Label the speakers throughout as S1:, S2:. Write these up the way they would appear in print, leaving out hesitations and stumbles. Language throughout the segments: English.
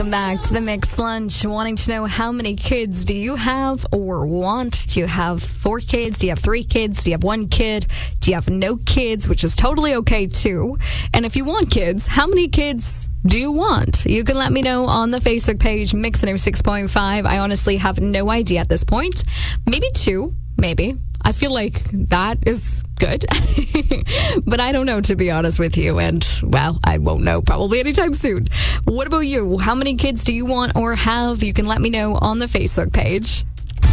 S1: Welcome back to the Mixed Lunch. Wanting to know how many kids do you have or want? Do you have 4 kids? Do you have 3 kids? Do you have 1 kid? Do you have no kids? Which is totally okay too. And if you want kids, how many kids do you want? You can let me know on the Facebook page, Mix 6.5. I honestly have no idea at this point. Maybe 2, maybe. I feel like that is good. But I don't know, to be honest with you. And, well, I won't know probably anytime soon. What about you? How many kids do you want or have? You can let me know on the Facebook page.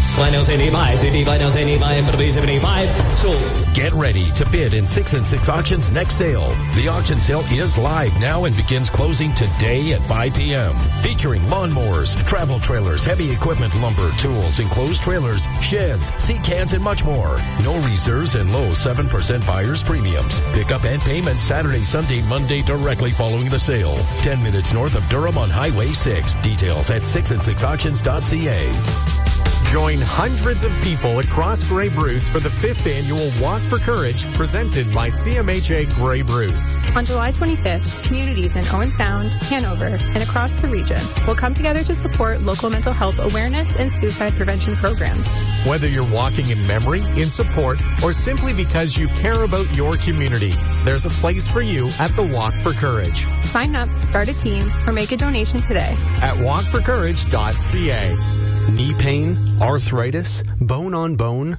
S2: Get ready to bid in 6 and 6 Auctions next sale. The auction sale is live now and begins closing today at 5 p.m. Featuring lawnmowers, travel trailers, heavy equipment, lumber, tools, enclosed trailers, sheds, sea cans, and much more. No reserves and low 7% buyer's premiums. Pickup and payment Saturday, Sunday, Monday directly following the sale. 10 minutes north of Durham on Highway 6. Details at 6and6auctions.ca.
S3: Join hundreds of people across Grey Bruce for the 5th annual Walk for Courage presented by CMHA Grey Bruce.
S4: On July 25th, communities in Owen Sound, Hanover, and across the region will come together to support local mental health awareness and suicide prevention programs.
S3: Whether you're walking in memory, in support, or simply because you care about your community, there's a place for you at the Walk for Courage.
S4: Sign up, start a team, or make a donation today
S3: at walkforcourage.ca.
S5: Knee pain, arthritis, bone on bone,